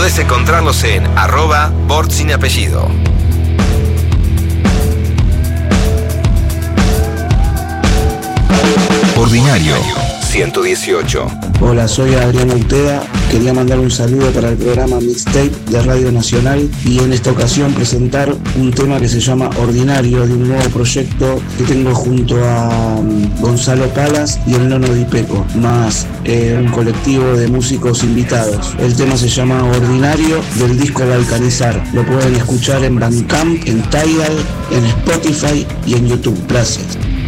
Podés encontrarlos en @Bort sin apellido. Ordinario 118. Hola, soy Adrián Ortega. Quería mandar un saludo para el programa Mixtape de Radio Nacional y en esta ocasión presentar un tema que se llama Ordinario, de un nuevo proyecto que tengo junto a Gonzalo Calas y el Nono Di Peco, más un colectivo de músicos invitados. El tema se llama Ordinario, del disco Balcanizar. Lo pueden escuchar en Bandcamp, en Tidal, en Spotify y en YouTube. Gracias.